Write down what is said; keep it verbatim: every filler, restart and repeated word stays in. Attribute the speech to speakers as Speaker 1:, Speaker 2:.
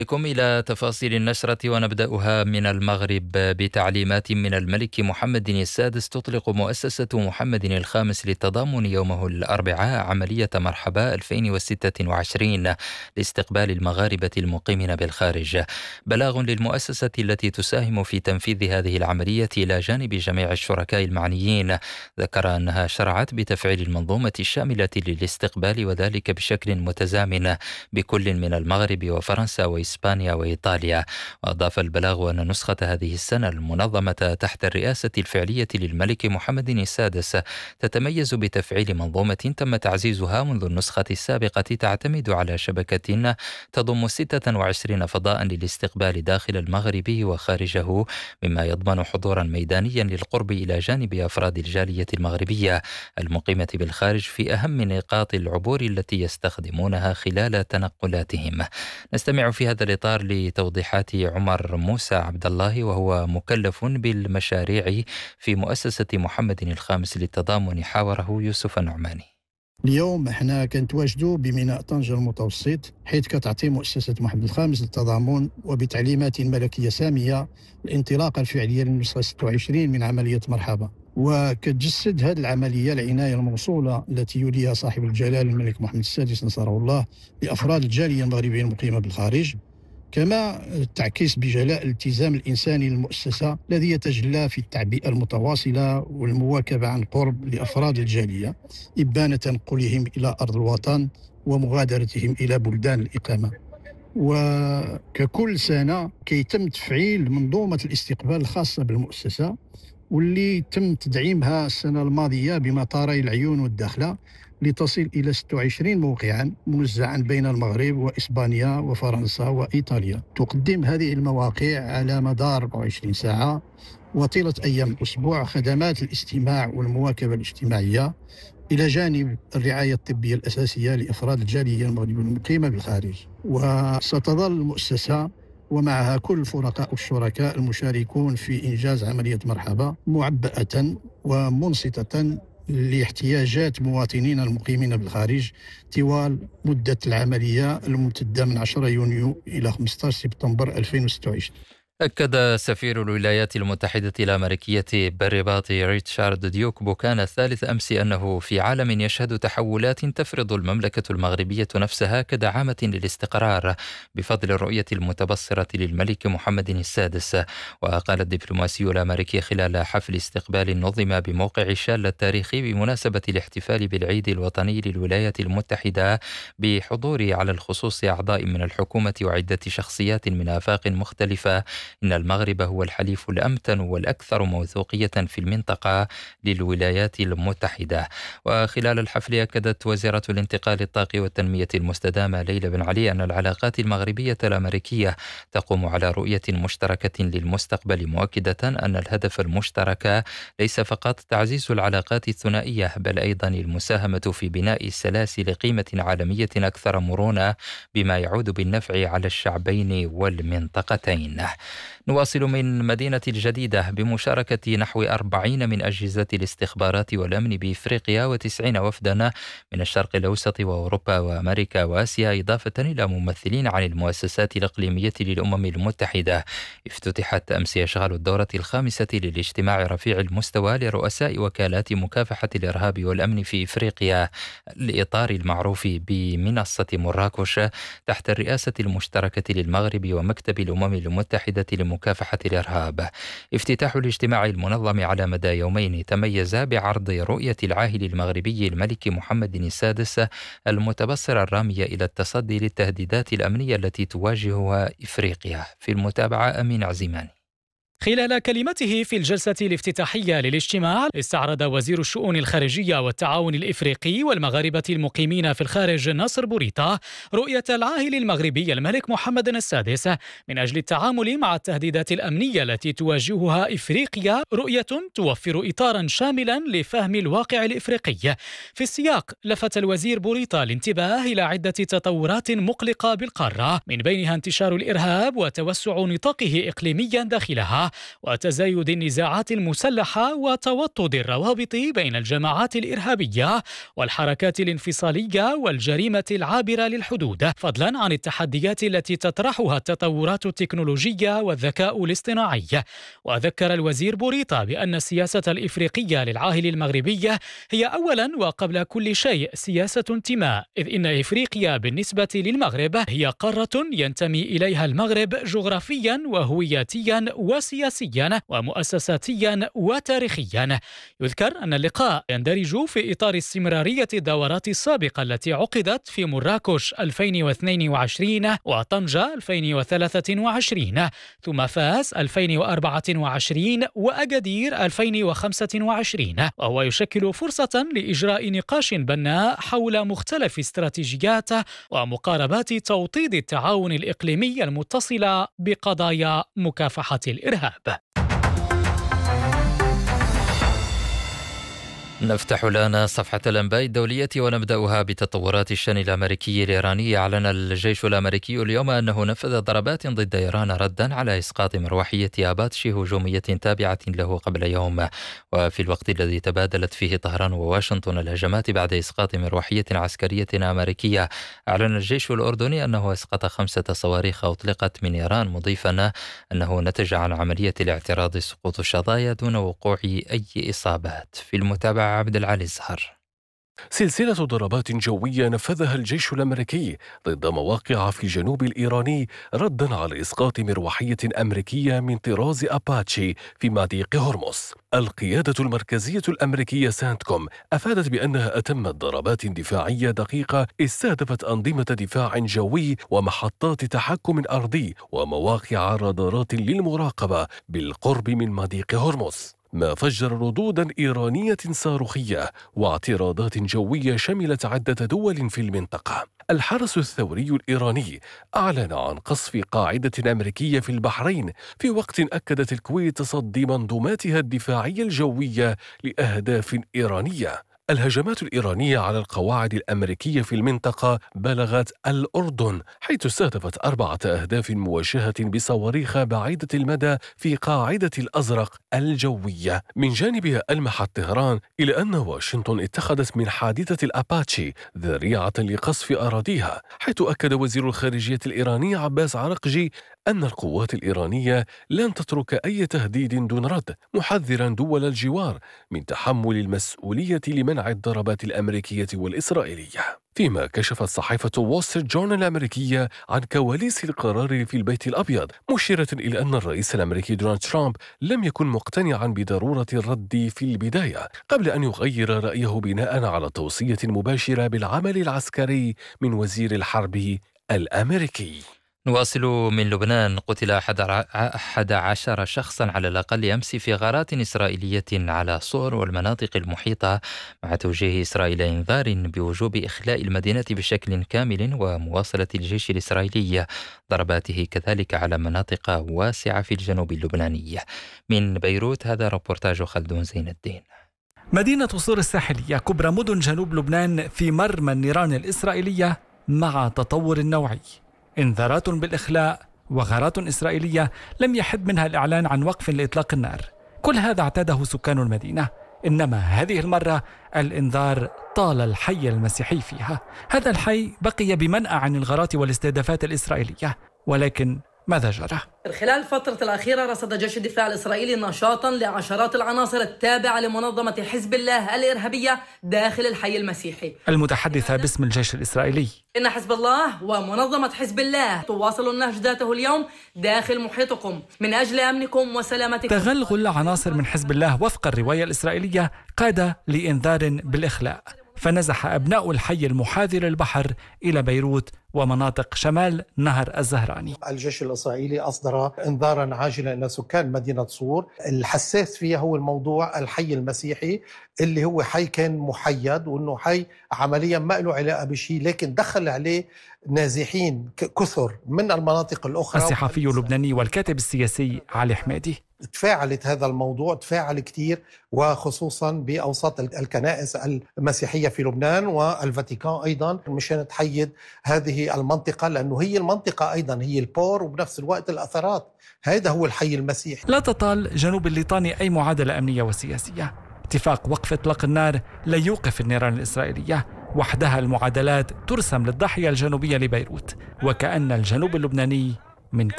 Speaker 1: بكم إلى تفاصيل النشرة ونبدأها من المغرب بتعليمات من الملك محمد السادس. تطلق مؤسسة محمد الخامس للتضامن يومه الأربعاء عملية مرحبا ألفين وستة وعشرين لاستقبال المغاربة المقيمين بالخارج. بلاغ للمؤسسة التي تساهم في تنفيذ هذه العملية إلى جانب جميع الشركاء المعنيين ذكر أنها شرعت بتفعيل المنظومة الشاملة للاستقبال وذلك بشكل متزامن بكل من المغرب وفرنسا وإسبانيا إسبانيا وإيطاليا. وأضاف البلاغ أن نسخة هذه السنة المنظمة تحت الرئاسة الفعلية للملك محمد السادس تتميز بتفعيل منظومة تم تعزيزها منذ النسخة السابقة، تعتمد على شبكة تضم ستة وعشرين فضاء للاستقبال داخل المغرب وخارجه، مما يضمن حضورا ميدانيا للقرب إلى جانب أفراد الجالية المغربية المقيمة بالخارج في أهم نقاط العبور التي يستخدمونها خلال تنقلاتهم. نستمع في هذا الإطار لتوضيحات عمر موسى عبد الله، وهو مكلف بالمشاريع في مؤسسة محمد الخامس للتضامن، حاوره يوسف النعماني.
Speaker 2: اليوم احنا كنتواجدوا بميناء طنجة المتوسط، حيث كتعطي مؤسسة محمد الخامس للتضامن وبتعليمات ملكية سامية الانطلاقة الفعلية للنسخة ستة وعشرين من عملية مرحبا. وكتجسد هذه العملية العناية الموصولة التي يوليها صاحب الجلالة الملك محمد السادس نصره الله لأفراد الجالية المغربية المقيمة بالخارج، كما تعكس بجلاء الالتزام الإنساني للمؤسسة الذي يتجلى في التعبئة المتواصلة والمواكبة عن قرب لأفراد الجالية إبان تنقلهم إلى أرض الوطن ومغادرتهم إلى بلدان الإقامة. وككل سنة كيتم تفعيل منظومة الاستقبال الخاصة بالمؤسسة، واللي تم تدعيمها السنة الماضية بمطاري العيون والداخلة لتصل إلى ستة وعشرين موقعا موزعا بين المغرب وإسبانيا وفرنسا وإيطاليا. تقدم هذه المواقع على مدار أربعة وعشرين ساعة وطيلة أيام الأسبوع خدمات الاستماع والمواكبة الاجتماعية، إلى جانب الرعاية الطبية الأساسية لأفراد الجالية المغربية المقيمة بالخارج. وستظل المؤسسة ومعها كل الفرقاء والشركاء المشاركون في إنجاز عملية مرحبا معبأة ومنصتة لاحتياجات مواطنين المقيمين بالخارج طوال مدة العملية الممتدة من عشرة يونيو إلى خمسة عشر سبتمبر ألفين وستة وعشرين.
Speaker 1: أكد سفير الولايات المتحدة الأمريكية بالرباط ريتشارد ديوك بوكان الثالث أمس أنه في عالم يشهد تحولات تفرض المملكة المغربية نفسها كدعامة للاستقرار بفضل الرؤية المتبصرة للملك محمد السادس. وقال الدبلوماسي الأمريكي خلال حفل استقبال نظم بموقع شال التاريخي بمناسبة الاحتفال بالعيد الوطني للولايات المتحدة بحضور على الخصوص أعضاء من الحكومة وعدة شخصيات من آفاق مختلفة، إن المغرب هو الحليف الأمتن والأكثر موثوقية في المنطقة للولايات المتحدة. وخلال الحفل أكدت وزيرة الانتقال الطاقي والتنمية المستدامة ليلى بن علي أن العلاقات المغربية الأمريكية تقوم على رؤية مشتركة للمستقبل، مؤكدة أن الهدف المشترك ليس فقط تعزيز العلاقات الثنائية بل أيضا المساهمة في بناء سلاسل قيمة عالمية أكثر مرونة بما يعود بالنفع على الشعبين والمنطقتين. نواصل من مدينة الجديدة بمشاركة نحو أربعين من أجهزة الاستخبارات والأمن بإفريقيا وتسعين وفدا من الشرق الأوسط وأوروبا وأمريكا وآسيا، إضافة إلى ممثلين عن المؤسسات الإقليمية للأمم المتحدة. افتتحت أمس أشغال الدورة الخامسة للاجتماع رفيع المستوى لرؤساء وكالات مكافحة الإرهاب والأمن في إفريقيا، الإطار المعروف بمنصة مراكش، تحت الرئاسة المشتركة للمغرب ومكتب الأمم المتحدة لمكافحة الإرهاب. افتتاح الاجتماع المنظم على مدى يومين تميز بعرض رؤية العاهل المغربي الملك محمد السادس المتبصرة الرامية إلى التصدي للتهديدات الأمنية التي تواجهها إفريقيا. في المتابعة أمين عزيماني.
Speaker 3: خلال كلمته في الجلسة الافتتاحية للاجتماع، استعرض وزير الشؤون الخارجية والتعاون الإفريقي والمغاربة المقيمين في الخارج ناصر بوريطة رؤية العاهل المغربي الملك محمد السادس من أجل التعامل مع التهديدات الأمنية التي تواجهها إفريقيا، رؤية توفر إطارا شاملا لفهم الواقع الإفريقي. في السياق لفت الوزير بوريطة الانتباه إلى عدة تطورات مقلقة بالقارة، من بينها انتشار الإرهاب وتوسع نطاقه إقليميا داخلها، وتزايد النزاعات المسلحة وتوطد الروابط بين الجماعات الإرهابية والحركات الانفصالية والجريمة العابرة للحدود، فضلا عن التحديات التي تطرحها التطورات التكنولوجية والذكاء الاصطناعي. وذكر الوزير بوريطة بأن السياسة الإفريقية للعاهل المغربي هي أولا وقبل كل شيء سياسة انتماء، إذ إن إفريقيا بالنسبة للمغرب هي قارة ينتمي إليها المغرب جغرافيا وهوياتيا وسياسيا ومؤسساتيا وتاريخيا. يذكر أن اللقاء يندرج في إطار استمرارية الدورات السابقة التي عقدت في مراكش ألفين واثنين وعشرين وطنجة ألفين وثلاثة وعشرين ثم فاس ألفين وأربعة وعشرين وأكادير ألفين وخمسة وعشرين، وهو يشكل فرصة لإجراء نقاش بناء حول مختلف استراتيجيات ومقاربات توطيد التعاون الإقليمي المتصلة بقضايا مكافحة الإرهاب.
Speaker 1: نفتح الآن صفحة الأنباء الدولية ونبدأها بتطورات الشأن الأمريكي الإيراني. أعلن الجيش الأمريكي اليوم أنه نفذ ضربات ضد إيران ردا على إسقاط مروحية أباتشي هجومية تابعة له قبل يوم، وفي الوقت الذي تبادلت فيه طهران وواشنطن الهجمات بعد إسقاط مروحية عسكرية أمريكية، أعلن الجيش الأردني أنه أسقط خمسة صواريخ أطلقت من إيران، مضيفا أنه نتج عن عملية الاعتراض سقوط الشظايا دون وقوع أي إصابات. في المتابعة عبد العالي الزهر.
Speaker 4: سلسلة ضربات جوية نفذها الجيش الأمريكي ضد مواقع في الجنوب الإيراني ردا على إسقاط مروحية أمريكية من طراز أباتشي في مضيق هرمز. القيادة المركزية الأمريكية سانتكوم أفادت بأنها أتمت ضربات دفاعية دقيقة استهدفت أنظمة دفاع جوي ومحطات تحكم أرضي ومواقع رادارات للمراقبة بالقرب من مضيق هرمز، ما فجر ردودا إيرانية صاروخية واعتراضات جوية شملت عدة دول في المنطقة. الحرس الثوري الإيراني أعلن عن قصف قاعدة أمريكية في البحرين، في وقت أكدت الكويت تصدي منظوماتها الدفاعية الجوية لأهداف إيرانية. الهجمات الإيرانية على القواعد الأمريكية في المنطقة بلغت الأردن، حيث استهدفت أربعة أهداف موجهة بصواريخ بعيدة المدى في قاعدة الأزرق الجوية. من جانبها ألمحت طهران إلى أن واشنطن اتخذت من حادثة الأباتشي ذريعة لقصف أراضيها، حيث أكد وزير الخارجية الإيراني عباس عرقجي أن القوات الإيرانية لن تترك أي تهديد دون رد، محذرا دول الجوار من تحمل المسؤولية لمنع الضربات الأمريكية والإسرائيلية. فيما كشفت صحيفة وول ستريت جورنال الأمريكية عن كواليس القرار في البيت الأبيض، مشيرة إلى أن الرئيس الأمريكي دونالد ترامب لم يكن مقتنعا بضرورة الرد في البداية، قبل أن يغير رأيه بناء على توصية مباشرة بالعمل العسكري من وزير الحرب الأمريكي.
Speaker 1: نواصل من لبنان. قتل أحد عشر شخصا على الأقل أمس في غارات إسرائيلية على صور والمناطق المحيطة، مع توجيه إسرائيل إنذار بوجوب إخلاء المدينة بشكل كامل ومواصلة الجيش الإسرائيلي ضرباته كذلك على مناطق واسعة في الجنوب اللبناني. من بيروت هذا ربورتاج خلدون زين الدين.
Speaker 5: مدينة صور الساحلية كبرى مدن جنوب لبنان في مرمى النيران الإسرائيلية مع تطور النوعي. انذارات بالإخلاء وغارات إسرائيلية لم يحد منها الإعلان عن وقف لإطلاق النار. كل هذا اعتاده سكان المدينة، إنما هذه المرة الإنذار طال الحي المسيحي فيها. هذا الحي بقي بمنأى عن الغارات والاستهدافات الإسرائيلية، ولكن ماذا جرى؟
Speaker 6: خلال الفترة الأخيرة رصد جيش الدفاع الإسرائيلي نشاطا لعشرات العناصر التابعة لمنظمة حزب الله الإرهابية داخل الحي المسيحي.
Speaker 5: المتحدثة باسم الجيش الإسرائيلي:
Speaker 6: إن حزب الله ومنظمة حزب الله تواصل النهج ذاته اليوم داخل محيطكم من أجل أمنكم وسلامتكم.
Speaker 5: تغلغل عناصر من حزب الله وفق الرواية الإسرائيلية قاد لإنذار بالإخلاء، فنزح أبناء الحي المحاذي للبحر إلى بيروت ومناطق شمال نهر الزهراني.
Speaker 7: الجيش الإسرائيلي أصدر إنذارا عاجلا إلى سكان مدينة صور. الحساس فيها هو الموضوع الحي المسيحي اللي هو حي كان محيد، وإنه حي عمليا ما له علاقة بشيء، لكن دخل عليه نازحين كثر من المناطق الأخرى.
Speaker 5: الصحفي اللبناني والكاتب السياسي علي حمادي:
Speaker 7: تفاعلت هذا الموضوع، تفاعل كتير، وخصوصا بأوساط الكنائس المسيحية في لبنان والفاتيكان أيضا، مشان تحيد هذه هذه المنطقة، لأنه هي المنطقة أيضا هي البور وبنفس الوقت الأثرات. هذا هو الحي المسيحي.
Speaker 5: لا تطال جنوب الليطاني أي معادلة أمنية وسياسية. اتفاق وقف إطلاق النار لا يوقف النيران الإسرائيلية، وحدها المعادلات ترسم للضاحية الجنوبية لبيروت، وكأن الجنوب اللبناني من